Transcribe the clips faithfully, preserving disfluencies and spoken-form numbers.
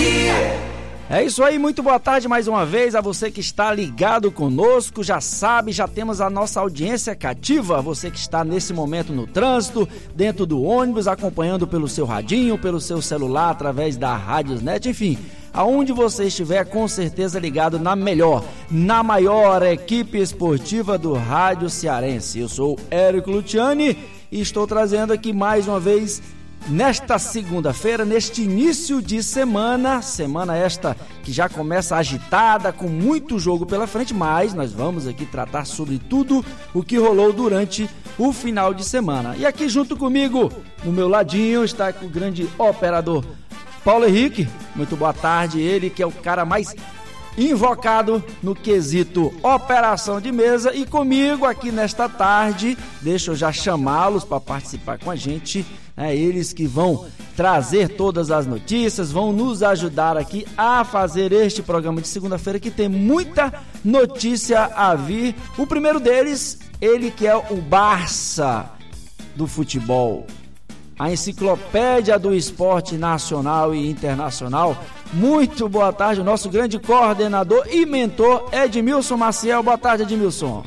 É isso aí, muito boa tarde mais uma vez a você que está ligado conosco, já sabe, já temos a nossa audiência cativa, você que está nesse momento no trânsito, dentro do ônibus, acompanhando pelo seu radinho, pelo seu celular, através da Rádiosnet, enfim, aonde você estiver, com certeza ligado na melhor, na maior equipe esportiva do rádio cearense. Eu sou Érico Luciani e estou trazendo aqui mais uma vez, nesta segunda-feira, neste início de semana, semana esta que já começa agitada, com muito jogo pela frente, mas nós vamos aqui tratar sobre tudo o que rolou durante o final de semana. E aqui junto comigo, no meu ladinho, está o grande operador Paulo Henrique. Muito boa tarde, ele que é o cara mais invocado no quesito operação de mesa, e comigo aqui nesta tarde, deixa eu já chamá-los para participar com a gente, né? Eles que vão trazer todas as notícias, vão nos ajudar aqui a fazer este programa de segunda-feira que tem muita notícia a vir. O primeiro deles, ele que é o Barça do futebol, a enciclopédia do esporte nacional e internacional. Muito boa tarde, o nosso grande coordenador e mentor Edmilson Maciel. Boa tarde, Edmilson.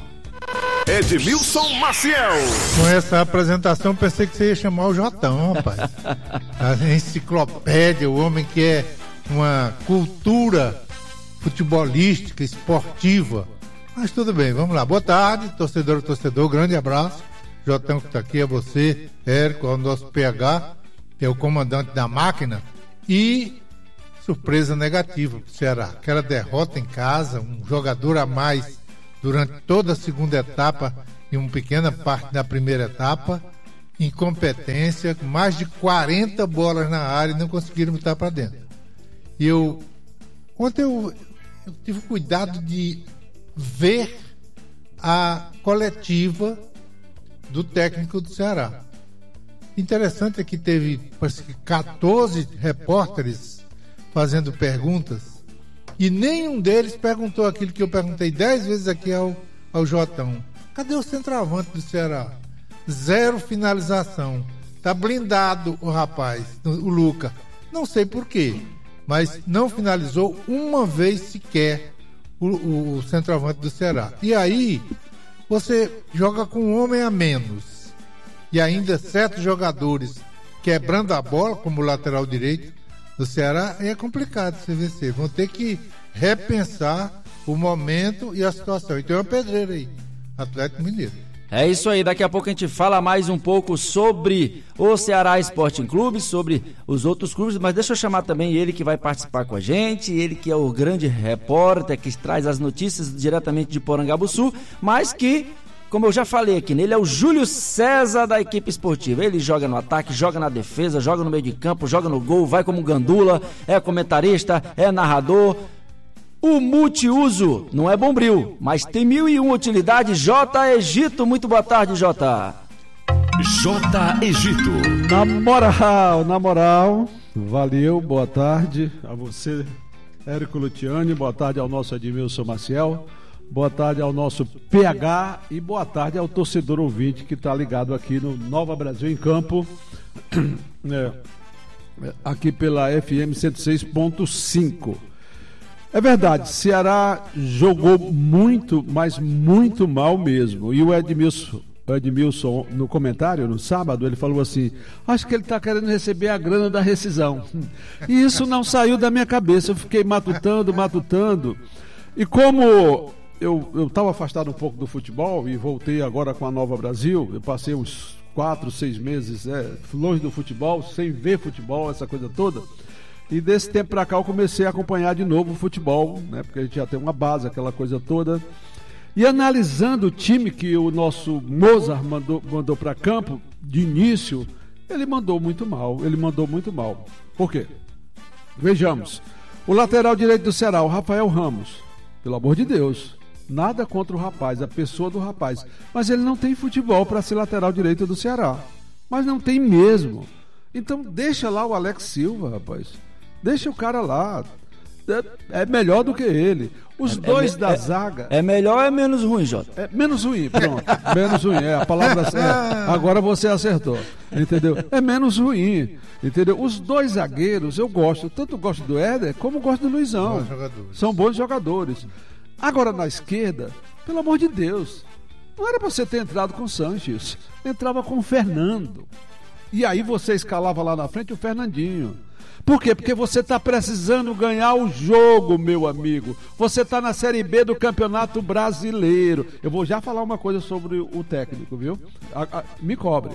Edmilson Maciel. Com essa apresentação pensei que você ia chamar o Jotão, rapaz. A enciclopédia, o homem que é uma cultura futebolística, esportiva. Mas tudo bem, vamos lá. Boa tarde, torcedor e torcedor, grande abraço. Jotão que está aqui, é você, Érico, é o nosso P H, que é o comandante da máquina. E surpresa negativa para o Ceará. Aquela derrota em casa, um jogador a mais durante toda a segunda etapa e uma pequena parte da primeira etapa. Incompetência, mais de quarenta bolas na área e não conseguiram botar para dentro. E eu, ontem eu, eu tive cuidado de ver a coletiva do técnico do Ceará. Interessante é que teve, parece que quatorze repórteres fazendo perguntas, e nenhum deles perguntou aquilo que eu perguntei dez vezes aqui ao, ao Jotão. Cadê o centroavante do Ceará? Zero finalização. Tá blindado o rapaz, o Luca. Não sei por quê, mas não finalizou uma vez sequer o, o, o centroavante do Ceará. E aí, você joga com um homem a menos, e ainda certos jogadores quebrando a bola, como o lateral direito do Ceará, é complicado você vencer. Vão ter que repensar o momento e a situação. Então é uma pedreira aí, Atlético Mineiro. É isso aí, daqui a pouco a gente fala mais um pouco sobre o Ceará Sporting Clube, sobre os outros clubes, mas deixa eu chamar também ele que vai participar com a gente, ele que é o grande repórter que traz as notícias diretamente de Porangabuçu, mas que, como eu já falei aqui, ele é o Júlio César da equipe esportiva. Ele joga no ataque, joga na defesa, joga no meio de campo, joga no gol, vai como gandula, é comentarista, é narrador. O multiuso não é Bombril, mas tem mil e uma utilidades. J. Egito, muito boa tarde, J. J. Egito. Na moral, na moral, valeu, boa tarde a você, Érico Luciani, boa tarde ao nosso Edmilson Maciel. Boa tarde ao nosso P H e boa tarde ao torcedor ouvinte que está ligado aqui no Nova Brasil em Campo, é, aqui pela F M cento e seis ponto cinco. É verdade, Ceará jogou muito, mas muito mal mesmo. E o Edmilson, o Edmilson no comentário, no sábado, ele falou assim: acho que ele está querendo receber a grana da rescisão. E isso não saiu da minha cabeça, eu fiquei matutando, matutando. E como eu estava afastado um pouco do futebol e voltei agora com a Nova Brasil, eu passei uns quatro, seis meses é, longe do futebol, sem ver futebol, essa coisa toda. E desse tempo para cá eu comecei a acompanhar de novo o futebol, né, porque a gente já tem uma base, aquela coisa toda. E analisando o time que o nosso Mozart mandou, mandou para campo, de início, ele mandou muito mal, ele mandou muito mal. Por quê? Vejamos, o lateral direito do Ceará, o Rafael Ramos, pelo amor de Deus, nada contra o rapaz, a pessoa do rapaz, mas ele não tem futebol para ser lateral direito do Ceará, mas não tem mesmo. Então deixa lá o Alex Silva, rapaz, deixa o cara lá. é, é melhor do que ele. Os é, dois é, da é, zaga... É melhor ou é menos ruim, Jota? É menos ruim, pronto. Menos ruim, é a palavra certa. Agora você acertou, entendeu? É menos ruim, entendeu? Os dois zagueiros eu gosto, tanto gosto do Éder como gosto do Luizão. Bons jogadores. São bons jogadores. Agora na esquerda, pelo amor de Deus, não era pra você ter entrado com o Sanches, entrava com o Fernando. E aí você escalava lá na frente o Fernandinho. Por quê? Porque você está precisando ganhar o jogo, meu amigo. Você está na Série B do Campeonato Brasileiro. Eu vou já falar uma coisa sobre o técnico, viu? A, a, me cobre.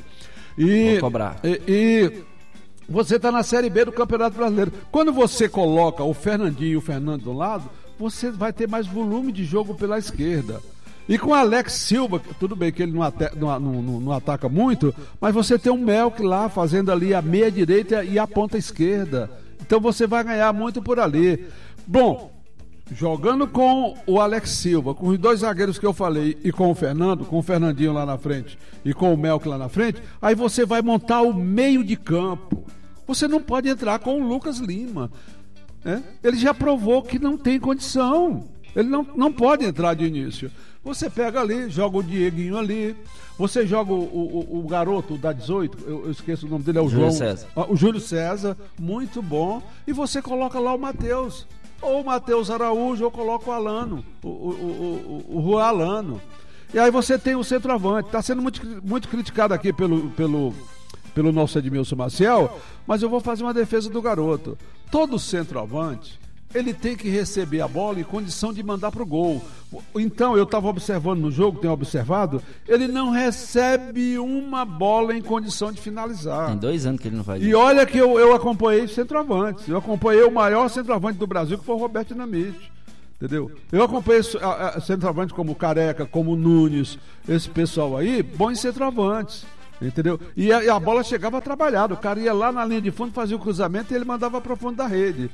E, vou cobrar. E, e você está na Série B do Campeonato Brasileiro. Quando você coloca o Fernandinho e o Fernando do lado, você vai ter mais volume de jogo pela esquerda. E com o Alex Silva, tudo bem que ele não, ate, não, não, não ataca muito, mas você tem um Melk lá fazendo ali a meia direita e a ponta esquerda. Então você vai ganhar muito por ali. Bom, jogando com o Alex Silva, com os dois zagueiros que eu falei, e com o Fernando, com o Fernandinho lá na frente e com o Melk lá na frente, aí você vai montar o meio de campo. Você não pode entrar com o Lucas Lima. Né? Ele já provou que não tem condição. Ele não, não pode entrar de início. Você pega ali, joga o Dieguinho ali, você joga o, o, o garoto da dezoito, eu, eu esqueço o nome dele, é o Júlio João César. O Júlio César, muito bom, e você coloca lá o Matheus, ou o Matheus Araújo, ou coloca o Alano, o, o, o, o, o Juan Alano. E aí você tem o centroavante, está sendo muito, muito criticado aqui pelo, pelo, pelo nosso Edmilson Maciel, mas eu vou fazer uma defesa do garoto. Todo centroavante, ele tem que receber a bola em condição de mandar pro gol. Então, eu estava observando no jogo, tenho observado, ele não recebe uma bola em condição de finalizar. Tem dois anos que ele não faz E isso. olha que eu, eu acompanhei centroavantes. Eu acompanhei o maior centroavante do Brasil, que foi o Roberto Dinamite. Entendeu? Eu acompanhei a, a, centroavantes como o Careca, como o Nunes, esse pessoal aí, bons centroavantes. Entendeu? E a, e a bola chegava trabalhada, o cara ia lá na linha de fundo, fazia o cruzamento e ele mandava para o fundo da rede.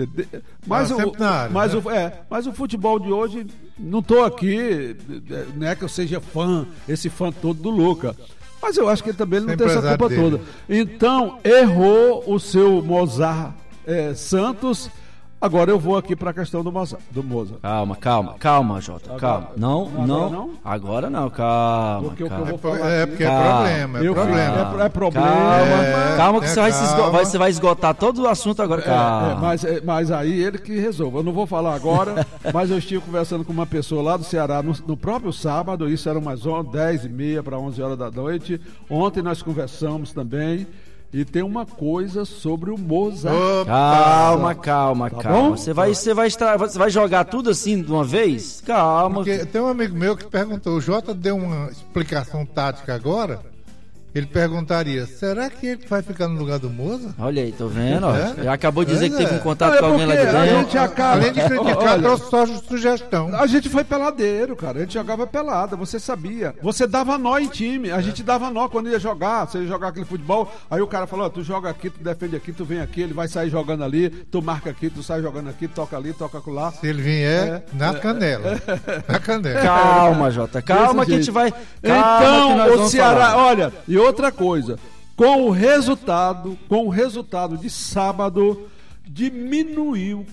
Mas, ah, o, área, mas, né? o, é, mas o futebol de hoje, não estou aqui, não é que eu seja fã, esse fã todo do Luca, mas eu acho que ele também não tem essa culpa dele. toda. Então, errou o seu Mozart é, Santos. Agora eu vou aqui para a questão do Mozart, do Mozart. Calma, calma, calma, Jota, calma. Não, Agora não, não? Agora não, calma. Porque o que eu calma. vou falar É aqui- porque é Calma. problema, é Eu- problema. é- é problema. Calma, É, calma que é, você, vai se esgo- calma. vai- você vai esgotar todo o assunto agora. É, Calma. é, mas, é, mas aí ele que resolve. Eu não vou falar agora, mas eu estive conversando com uma pessoa lá do Ceará no, no próprio sábado, isso era umas dez e meia para onze horas da noite. Ontem nós conversamos também. E tem uma coisa sobre o Mozart. Opa! Calma, calma, Tá calma. bom? Você vai, você vai estar, você vai jogar tudo assim de uma vez? Calma. Porque tem um amigo meu que perguntou, o Jota deu uma explicação tática agora, ele perguntaria, será que ele vai ficar no lugar do Moza? Olha aí, tô vendo, ó. É? Já acabou de dizer que Pois teve é. um contato Não, é com alguém lá de porque a dentro. gente acaba- Além de criticar, Olha, trouxe só sugestão. A gente foi peladeiro, cara. A gente jogava pelada, você sabia. Você dava nó em time. A gente dava nó quando ia jogar. Você ia jogar aquele futebol. Aí o cara falou: ó, tu joga aqui, tu defende aqui, tu vem aqui, ele vai sair jogando ali, tu marca aqui, tu sai jogando aqui, toca ali, toca lá. Se ele vier, É, na canela. Na canela. Calma, Jota, calma Desse que a gente jeito. vai. Calma que nós Então, o vamos Ceará, falar. olha, e outra coisa, com o resultado, com o resultado de sábado, diminuiu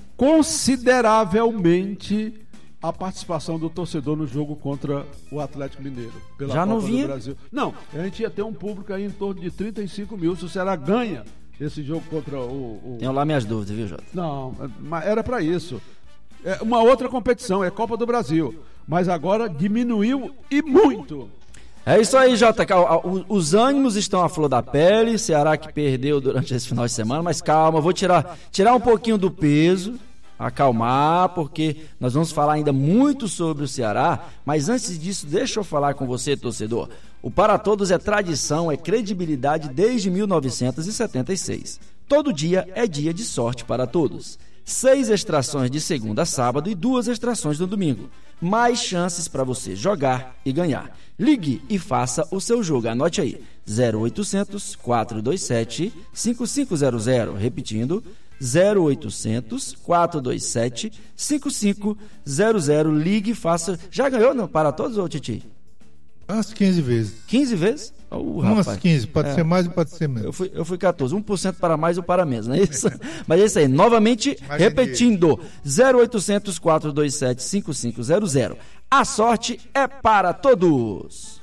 consideravelmente a participação do torcedor no jogo contra o Atlético Mineiro. Pela Já não Copa do vinha? Brasil. Não, a gente ia ter um público aí em torno de trinta e cinco mil se o Ceará ganha esse jogo contra o... o... Tenho lá minhas dúvidas, viu, Jota? Não, mas era para isso. É uma outra competição, é Copa do Brasil. Mas agora diminuiu e muito. É isso aí, Jota. Calma. Os ânimos estão à flor da pele. Ceará que perdeu durante esse final de semana, mas calma, eu vou tirar, tirar um pouquinho do peso, acalmar, porque nós vamos falar ainda muito sobre o Ceará. Mas antes disso, deixa eu falar com você, torcedor. O Para Todos é tradição, é credibilidade desde mil novecentos e setenta e seis. Todo dia é dia de sorte para todos. Seis extrações de segunda a sábado e duas extrações no domingo. Mais chances para você jogar e ganhar. Ligue e faça o seu jogo. Anote aí, zero oitocentos, quatrocentos e vinte e sete, cinquenta e cinco zero zero. Repetindo, zero oitocentos, quatrocentos e vinte e sete, cinquenta e cinco zero zero. Ligue e faça... Já ganhou no Para Todos, ô Titi? Umas quinze vezes. quinze vezes? Uh, Umas rapaz. quinze, pode É. ser mais e pode ser menos. Eu fui, eu fui quatorze, um por cento para mais ou para menos, não é isso? Mas é isso aí, novamente, Imagine repetindo, zero oitocentos, quatrocentos e vinte e sete, cinquenta e cinco zero zero. A sorte é para todos!